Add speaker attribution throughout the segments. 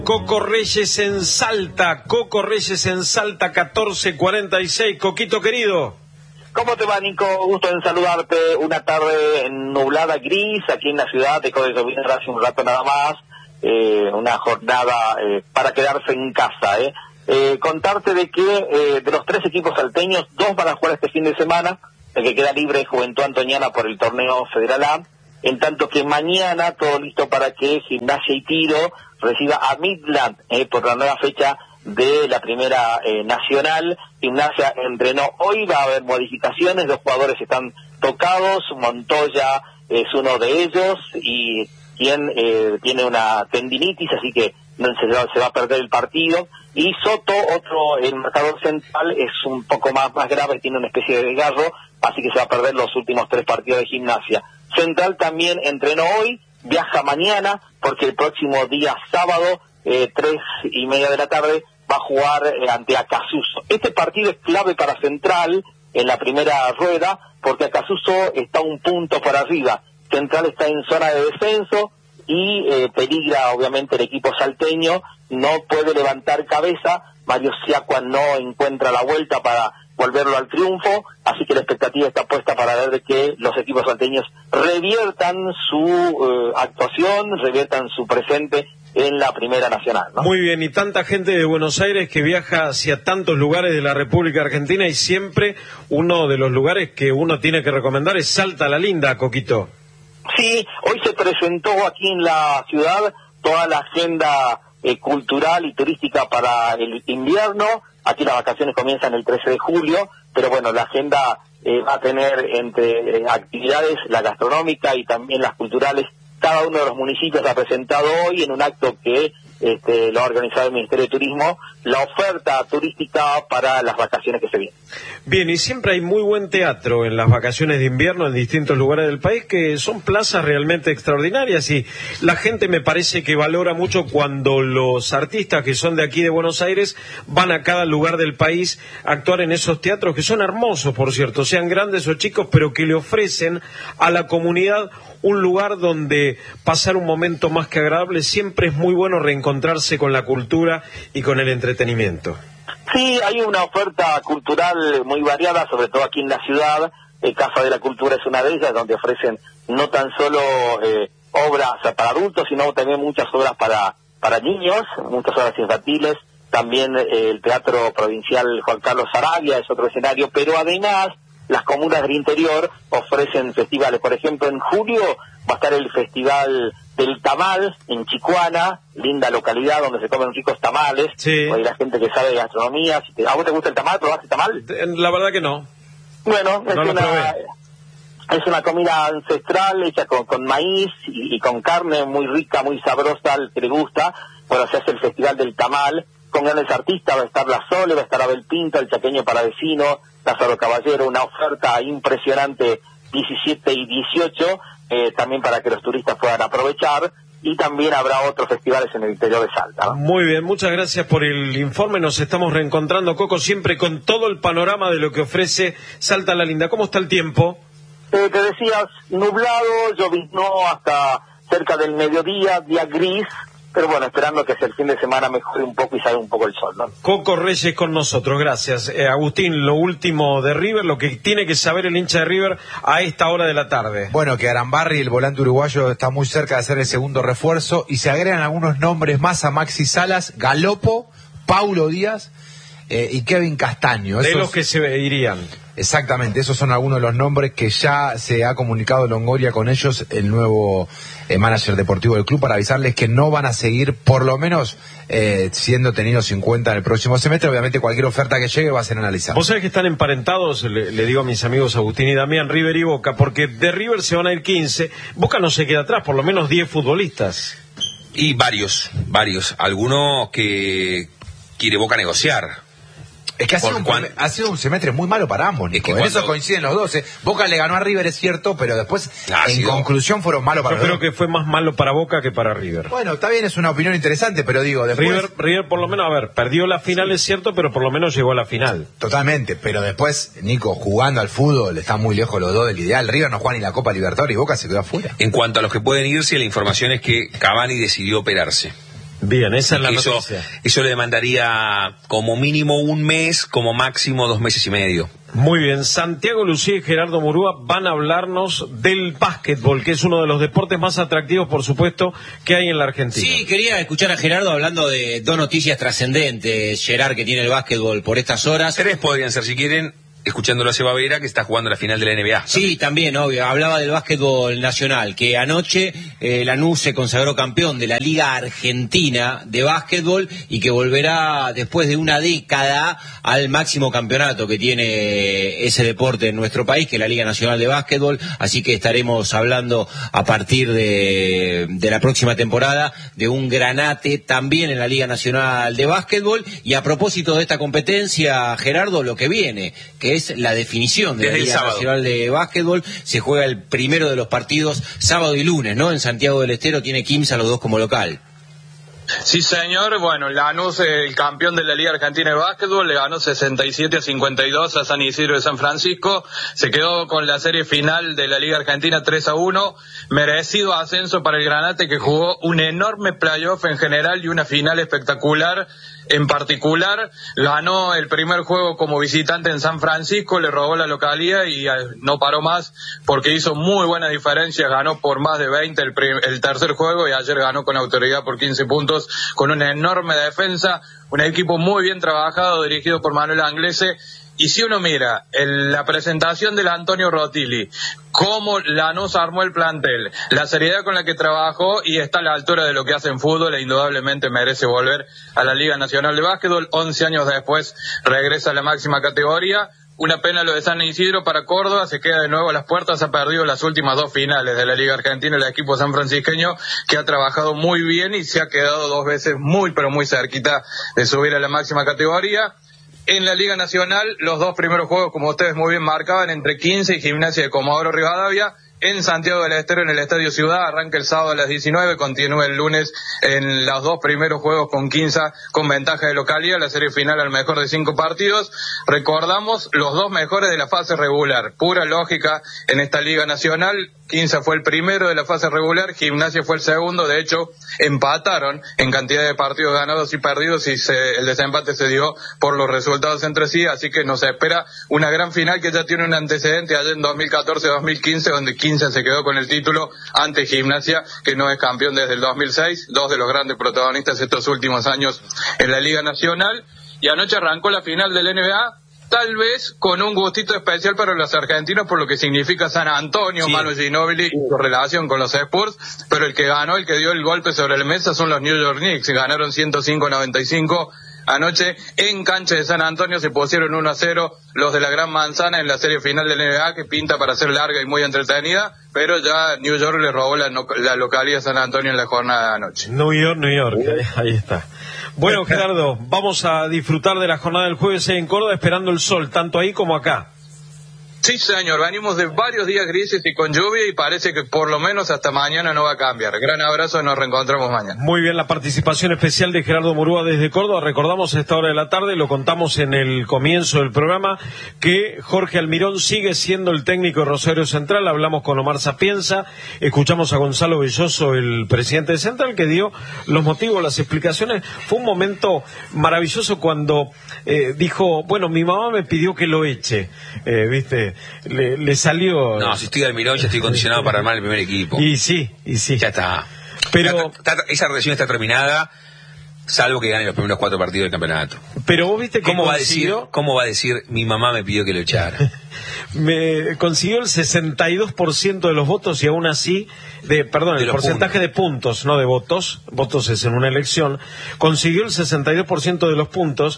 Speaker 1: Coco Reyes en Salta, 14:46. Coquito querido.
Speaker 2: ¿Cómo te va, Nico? Gusto en saludarte. Una tarde nublada, gris, aquí en la ciudad de Córdoba. Hace un rato nada más. Una jornada para quedarse en casa. Contarte de que de los 3 equipos salteños, 2 van a jugar este fin de semana. El que queda libre es Juventud Antoniana por el torneo Federal A. En tanto que mañana todo listo para que Gimnasia y Tiro reciba a Midland por la nueva fecha de la primera nacional. Gimnasia entrenó hoy, va a haber modificaciones, 2 jugadores están tocados, Montoya es uno de ellos y quien tiene una tendinitis, así que se va a perder el partido. Y Soto, el marcador central, es un poco más grave, tiene una especie de desgarro, así que se va a perder los últimos 3 partidos de Gimnasia. Central también entrenó hoy, viaja mañana, porque el próximo día sábado, 3:30 de la tarde, va a jugar ante Acasuso. Este partido es clave para Central en la primera rueda, porque Acasuso está un punto por arriba. Central está en zona de descenso y peligra obviamente el equipo salteño, no puede levantar cabeza. Mario Siacua no encuentra la vuelta para volverlo al triunfo, así que la expectativa está puesta para ver de que los equipos salteños reviertan su actuación, reviertan su presente en la primera nacional, ¿no?
Speaker 1: Muy bien, y tanta gente de Buenos Aires que viaja hacia tantos lugares de la República Argentina, y siempre uno de los lugares que uno tiene que recomendar es Salta la Linda, Coquito.
Speaker 2: Sí, hoy se presentó aquí en la ciudad toda la agenda cultural y turística para el invierno. Aquí las vacaciones comienzan el 13 de julio, pero bueno, la agenda va a tener entre actividades, la gastronómica y también las culturales. Cada uno de los municipios ha presentado hoy en un acto que lo ha organizado el Ministerio de Turismo, la oferta turística para las vacaciones que se vienen.
Speaker 1: Bien, y siempre hay muy buen teatro en las vacaciones de invierno en distintos lugares del país, que son plazas realmente extraordinarias, y la gente me parece que valora mucho cuando los artistas que son de aquí de Buenos Aires van a cada lugar del país a actuar en esos teatros, que son hermosos, por cierto, sean grandes o chicos, pero que le ofrecen a la comunidad un lugar donde pasar un momento más que agradable. Siempre es muy bueno reencontrarse con la cultura y con el entretenimiento.
Speaker 2: Sí, hay una oferta cultural muy variada, sobre todo aquí en la ciudad. Casa de la Cultura es una de ellas, donde ofrecen no tan solo obras para adultos, sino también muchas obras para niños, muchas obras infantiles. También el Teatro Provincial Juan Carlos Saravia es otro escenario, pero además las comunas del interior ofrecen festivales. Por ejemplo, en julio va a estar el Festival del Tamal en Chicuana, linda localidad donde se comen ricos tamales.
Speaker 1: Sí.
Speaker 2: Hay la gente que sabe de gastronomía. ¿A vos te gusta el tamal? ¿Probaste tamal?
Speaker 1: La verdad que no.
Speaker 2: Bueno,
Speaker 1: no
Speaker 2: es una comida ancestral hecha con maíz y con carne muy rica, muy sabrosa, al que le gusta. Bueno, se hace el Festival del Tamal con grandes artistas. Va a estar La Sole, va a estar Abel Pinto, el chaqueño paravecino, Lázaro Caballero, una oferta impresionante 17 y 18, también para que los turistas puedan aprovechar, y también habrá otros festivales en el interior de Salta, ¿no?
Speaker 1: Muy bien, muchas gracias por el informe. Nos estamos reencontrando, Coco, siempre con todo el panorama de lo que ofrece Salta la Linda. ¿Cómo está el tiempo?
Speaker 2: Te decías, nublado, lloviznó hasta cerca del mediodía, día gris, pero bueno, esperando que el fin de semana mejore un poco y salga un poco el sol, ¿no?
Speaker 1: Coco Reyes con nosotros, gracias. Agustín, lo último de River, lo que tiene que saber el hincha de River a esta hora de la tarde.
Speaker 3: Bueno, que Arambarri, el volante uruguayo, está muy cerca de hacer el segundo refuerzo, y se agregan algunos nombres más a Maxi Salas, Galopo, Paulo Díaz y Kevin Castaño.
Speaker 1: De los que se irían.
Speaker 3: Exactamente, esos son algunos de los nombres que ya se ha comunicado Longoria con ellos, el nuevo manager deportivo del club, para avisarles que no van a seguir, por lo menos siendo tenidos en cuenta en el próximo semestre. Obviamente cualquier oferta que llegue va a ser analizada.
Speaker 1: Vos sabés que están emparentados, le digo a mis amigos Agustín y Damián, River y Boca, porque de River se van a ir 15, Boca no se queda atrás, por lo menos 10 futbolistas.
Speaker 4: Y varios, algunos que quiere Boca negociar.
Speaker 3: Es que ha sido un semestre muy malo para ambos, Nico. En eso coinciden los dos. Boca le ganó a River, es cierto, pero después, conclusión, fueron malos para
Speaker 1: Yo creo que fue más malo para Boca que para River.
Speaker 3: Bueno, está bien, es una opinión interesante, pero digo, después...
Speaker 1: River por lo menos, a ver, perdió la final, es cierto, pero por lo menos llegó a la final.
Speaker 3: Totalmente, pero después, Nico, jugando al fútbol, están muy lejos los dos del ideal. River no juega ni la Copa Libertadores y Boca se quedó afuera.
Speaker 4: En cuanto a los que pueden irse, la información es que Cavani decidió operarse.
Speaker 1: Bien, esa es la noticia.
Speaker 4: Eso le demandaría como mínimo un mes, como máximo 2 meses y medio.
Speaker 1: Muy bien, Santiago Lucía y Gerardo Murúa van a hablarnos del básquetbol, que es uno de los deportes más atractivos, por supuesto, que hay en la Argentina.
Speaker 5: Sí, quería escuchar a Gerardo hablando de 2 noticias trascendentes, Gerard, que tiene el básquetbol por estas horas.
Speaker 4: 3 podrían ser, si quieren, escuchándolo a Seba Vera, que está jugando la final de la NBA.
Speaker 5: Sí, también, obvio. Hablaba del básquetbol nacional, que anoche Lanús se consagró campeón de la Liga Argentina de Básquetbol y que volverá después de una década al máximo campeonato que tiene ese deporte en nuestro país, que es la Liga Nacional de Básquetbol. Así que estaremos hablando a partir de la próxima temporada de un granate también en la Liga Nacional de Básquetbol. Y a propósito de esta competencia, Gerardo, lo que viene, que es la definición de la Liga Nacional de Básquetbol. Se juega el primero de los partidos sábado y lunes, ¿no? En Santiago del Estero tiene Quimsa los dos como local.
Speaker 6: Sí, señor. Bueno, Lanús, el campeón de la Liga Argentina de Básquetbol, le ganó 67-52 a San Isidro de San Francisco. Se quedó con la serie final de la Liga Argentina 3-1. Merecido ascenso para el Granate, que jugó un enorme playoff en general y una final espectacular. En particular, ganó el primer juego como visitante en San Francisco, le robó la localía y no paró más porque hizo muy buena diferencia, ganó por más de 20 el tercer juego y ayer ganó con autoridad por 15 puntos, con una enorme defensa, un equipo muy bien trabajado, dirigido por Manuel Anglese. Y si uno mira la presentación del Antonio Rotili, cómo Lanús armó el plantel, la seriedad con la que trabajó y está a la altura de lo que hace en fútbol e indudablemente merece volver a la Liga Nacional de Básquetbol. 11 años después regresa a la máxima categoría. Una pena lo de San Isidro para Córdoba, se queda de nuevo a las puertas, ha perdido las últimas 2 finales de la Liga Argentina, el equipo sanfrancisqueño, que ha trabajado muy bien y se ha quedado 2 veces muy pero muy cerquita de subir a la máxima categoría. En la Liga Nacional, los 2 primeros juegos, como ustedes muy bien marcaban, entre 15 y Gimnasia de Comodoro Rivadavia. En Santiago del Estero, en el Estadio Ciudad, arranca el sábado a las 19, continúa el lunes en los 2 primeros juegos con 15 con ventaja de localidad, la serie final al mejor de 5 partidos. Recordamos los 2 mejores de la fase regular, pura lógica en esta Liga Nacional. 15 fue el primero de la fase regular, Gimnasia fue el segundo, de hecho empataron en cantidad de partidos ganados y perdidos y el desempate se dio por los resultados entre sí, así que nos espera una gran final que ya tiene un antecedente allá en 2014-2015, donde 15 se quedó con el título ante Gimnasia, que no es campeón desde el 2006, 2 de los grandes protagonistas estos últimos años en la Liga Nacional, y anoche arrancó la final del NBA, tal vez con un gustito especial para los argentinos por lo que significa San Antonio, sí. Manu Ginóbili y su relación con los Spurs, pero el que ganó, el que dio el golpe sobre la mesa son los New York Knicks, ganaron 105-95 anoche en cancha de San Antonio, se pusieron 1-0 los de la Gran Manzana en la serie final del NBA, que pinta para ser larga y muy entretenida, pero ya New York le robó la localidad de San Antonio en la jornada de anoche.
Speaker 1: New York, ahí está. Bueno, Gerardo, vamos a disfrutar de la jornada del jueves en Córdoba, esperando el sol, tanto ahí como acá.
Speaker 6: Sí, señor, venimos de varios días grises y con lluvia y parece que por lo menos hasta mañana no va a cambiar. Gran abrazo, nos reencontramos mañana.
Speaker 1: Muy bien, la participación especial de Gerardo Murúa desde Córdoba. Recordamos a esta hora de la tarde, lo contamos en el comienzo del programa, que Jorge Almirón sigue siendo el técnico de Rosario Central. Hablamos con Omar Sapienza, escuchamos a Gonzalo Belloso, el presidente de Central, que dio los motivos, las explicaciones. Fue un momento maravilloso cuando dijo, bueno, mi mamá me pidió que lo eche, ¿viste? Le salió...
Speaker 4: No, si estoy Almirón ya estoy condicionado para armar el primer equipo.
Speaker 1: Y sí.
Speaker 4: Ya está.
Speaker 1: Pero
Speaker 4: esa relación está terminada, salvo que gane los primeros 4 partidos del campeonato.
Speaker 1: Pero vos viste que
Speaker 4: ¿Cómo va a decir mi mamá me pidió que lo echara?
Speaker 1: Me consiguió el 62% de los votos y aún así, el porcentaje de puntos, no de votos es en una elección, consiguió el 62% de los puntos,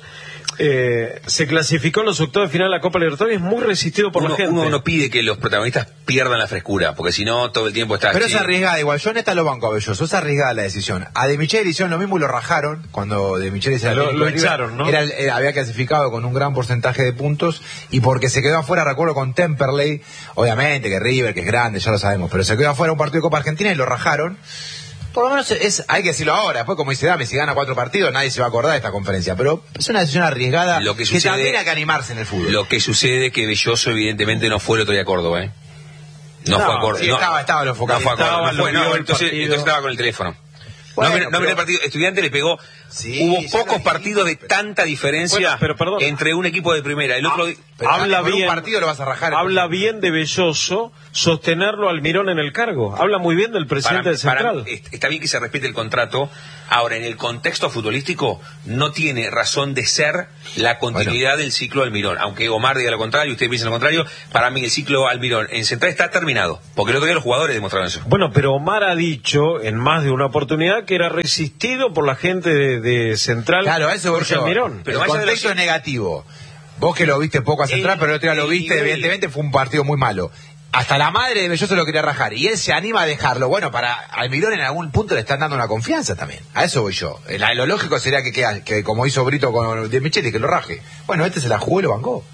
Speaker 1: se clasificó en los octavos de final de la Copa Libertadores, es muy resistido por la gente.
Speaker 4: Uno pide que los protagonistas pierdan la frescura, porque si no todo el tiempo está...
Speaker 3: Pero es arriesgada, igual, yo neta lo banco a Belloso, es arriesgada la decisión. A De Micheli hicieron lo mismo y lo rajaron, cuando De Micheli se
Speaker 1: lo echaron, ¿no?
Speaker 3: Había clasificado con un gran porcentaje de puntos, y porque se quedó afuera, recuerdo con Temperley, obviamente que River, que es grande, ya lo sabemos, pero se quedó afuera un partido de Copa Argentina y lo rajaron. Por lo menos hay que decirlo ahora, después como dice Dami, si gana 4 partidos nadie se va a acordar de esta conferencia, pero es una decisión arriesgada que también hay que animarse en el fútbol.
Speaker 4: Lo que sucede es que Belloso evidentemente no fue el otro día a Córdoba, No fue a Córdoba.
Speaker 3: Sí, estaba enfocado.
Speaker 4: Entonces estaba con el teléfono.
Speaker 3: Bueno,
Speaker 4: no miré el partido. Estudiante le pegó.
Speaker 3: Sí,
Speaker 4: hubo
Speaker 3: ya
Speaker 4: pocos
Speaker 3: lo
Speaker 4: partidos de
Speaker 3: dijimos,
Speaker 4: tanta diferencia
Speaker 1: Bueno, pero perdón.
Speaker 4: entre un equipo de primera. El otro.
Speaker 3: Pero
Speaker 1: habla
Speaker 3: por
Speaker 1: bien,
Speaker 3: un partido lo vas a rajar.
Speaker 1: habla bien de Belloso sostenerlo al Almirón en el cargo. Habla muy bien del presidente del Central.
Speaker 4: Está bien que se respete el contrato. Ahora, en el contexto futbolístico, no tiene razón de ser la continuidad del ciclo Almirón. Aunque Omar diga lo contrario, ustedes piensen lo contrario, para mí el ciclo Almirón en Central está terminado. Porque el otro día los jugadores demostraron eso.
Speaker 1: Bueno, pero Omar ha dicho en más de una oportunidad que era resistido por la gente de Central.
Speaker 3: Claro, a eso voy
Speaker 1: Jorge
Speaker 3: yo.
Speaker 1: Almirón.
Speaker 3: Pero
Speaker 4: Pero
Speaker 3: el contexto es negativo. Vos que lo viste poco a Central, pero el otro día lo viste, evidentemente fue un partido muy malo. Hasta la madre de Belloso lo quería rajar y él se anima a dejarlo. Bueno, para Almirón en algún punto le están dando una confianza también. A eso voy yo. Lo lógico sería que como hizo Brito con De Michetti, que lo raje. Bueno, este se la jugó y lo bancó.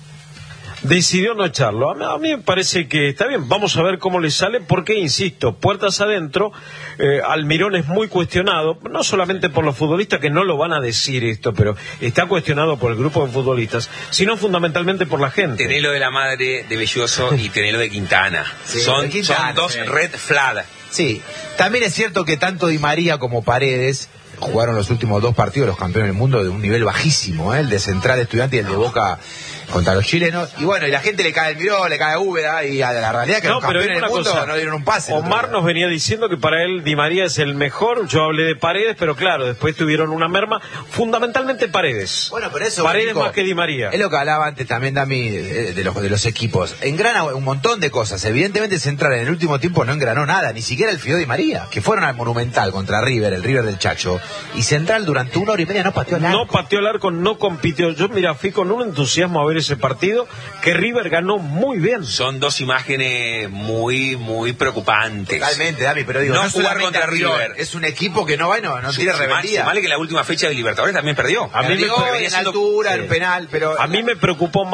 Speaker 1: Decidió no echarlo. A mí me parece que está bien. Vamos a ver cómo le sale, porque, insisto, puertas adentro, Almirón es muy cuestionado, no solamente por los futbolistas, que no lo van a decir esto, pero está cuestionado por el grupo de futbolistas, sino fundamentalmente por la gente.
Speaker 4: Tenelo de la madre de Belloso y tenelo de Quintana.
Speaker 3: Sí,
Speaker 4: son,
Speaker 3: de Quintana,
Speaker 4: son dos
Speaker 3: sí.
Speaker 4: red flag.
Speaker 3: Sí, también es cierto que tanto Di María como Paredes jugaron los últimos 2 partidos los campeones del mundo de un nivel bajísimo, el de Central Estudiante y el de Boca contra los chilenos. Y bueno, y la gente le cae el Miró, le cae a Úbeda, y a la realidad que los campeones del mundo no dieron un pase.
Speaker 1: Omar nos venía diciendo que para él Di María es el mejor. Yo hablé de Paredes, pero claro, después tuvieron una merma, fundamentalmente Paredes.
Speaker 3: Bueno, pero eso,
Speaker 1: Paredes
Speaker 3: Nico,
Speaker 1: más que Di María.
Speaker 3: Es lo que hablaba antes también, Dami, de los equipos. Engrana un montón de cosas. Evidentemente Central en el último tiempo no engranó nada, ni siquiera el Fideo Di María, que fueron al Monumental contra River, el River del Chacho, y Central durante 1 hora y media no pateó el arco.
Speaker 1: No pateó el arco, no compitió. Yo, mira, fui con un entusiasmo a ver ese partido, que River ganó muy bien.
Speaker 4: Son dos imágenes muy, muy preocupantes.
Speaker 3: Totalmente, Dami, pero digo,
Speaker 4: No
Speaker 3: no
Speaker 4: jugar
Speaker 3: solamente
Speaker 4: contra
Speaker 3: Almirón,
Speaker 4: River.
Speaker 3: es un equipo que no va, no tiene rebeldía.
Speaker 4: Vale que la última fecha de Libertadores también perdió.
Speaker 1: A mí me
Speaker 3: Perdió
Speaker 1: venía
Speaker 3: en
Speaker 1: siendo-
Speaker 3: altura,
Speaker 1: sí.
Speaker 3: en penal, pero
Speaker 1: A mí me preocupó más